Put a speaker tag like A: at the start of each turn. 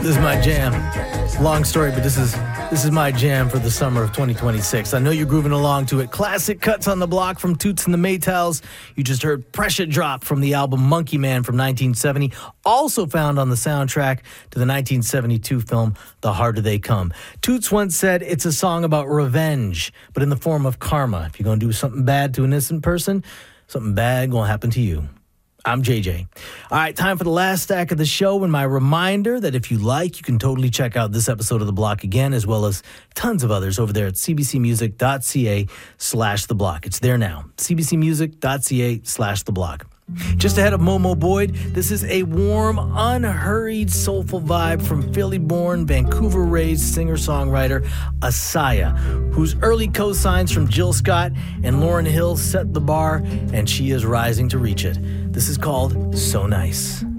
A: This is my jam. Long story, but this is my jam for the summer of 2026. I know you're grooving along to it. Classic cuts on the block from Toots and the Maytals. You just heard Pressure Drop from the album Monkey Man from 1970, also found on the soundtrack to the 1972 film The Harder They Come. Toots once said it's a song about revenge, but in the form of karma. If you're going to do something bad to an innocent person, something bad going to happen to you. I'm JJ. All right, time for the last stack of the show, and my reminder that if you like, you can totally check out this episode of The Block again, as well as tons of others over there at cbcmusic.ca/The Block. It's there now, cbcmusic.ca/The Block. Just ahead of Momo Boyd, this is a warm, unhurried, soulful vibe from Philly-born, Vancouver-raised singer-songwriter Asaya, whose early co-signs from Jill Scott and Lauryn Hill set the bar, and she is rising to reach it. This is called So Nice.